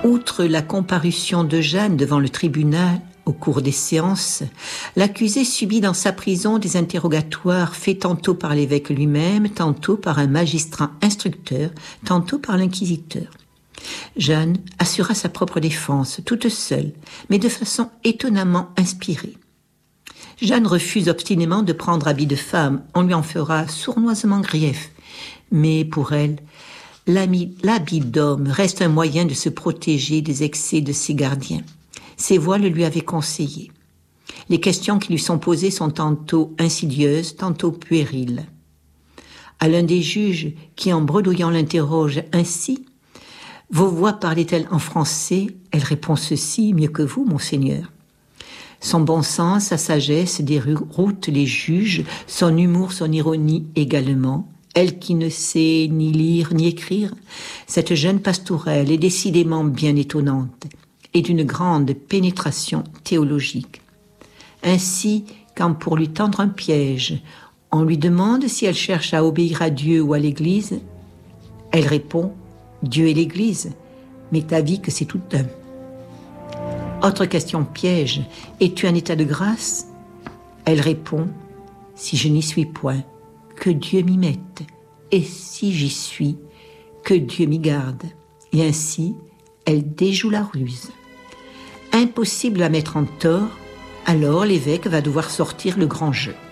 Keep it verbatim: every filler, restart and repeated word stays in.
Outre la comparution de Jeanne devant le tribunal, au cours des séances, l'accusé subit dans sa prison des interrogatoires faits tantôt par l'évêque lui-même, tantôt par un magistrat instructeur, tantôt par l'inquisiteur. Jeanne assura sa propre défense, toute seule, mais de façon étonnamment inspirée. Jeanne refuse obstinément de prendre habit de femme, on lui en fera sournoisement grief, mais pour elle, l'habit d'homme reste un moyen de se protéger des excès de ses gardiens. Ses voix le lui avaient conseillé. Les questions qui lui sont posées sont tantôt insidieuses, tantôt puériles. À l'un des juges qui, en bredouillant, l'interroge ainsi, « Vos voix parlaient-elles en français ?» Elle répond ceci, « Mieux que vous, monseigneur. » Son bon sens, sa sagesse déroutent les juges, son humour, son ironie également. Elle qui ne sait ni lire ni écrire, cette jeune pastourelle est décidément bien étonnante et d'une grande pénétration théologique. Ainsi, quand pour lui tendre un piège, on lui demande si elle cherche à obéir à Dieu ou à l'Église, elle répond « Dieu et l'Église, mais ta vie que c'est tout un. » Autre question piège, « Es-tu en état de grâce ?» Elle répond « Si je n'y suis point, que Dieu m'y mette, et si j'y suis, que Dieu m'y garde. » Et ainsi, elle déjoue la ruse. Impossible à mettre en tort, alors l'évêque va devoir sortir le grand jeu.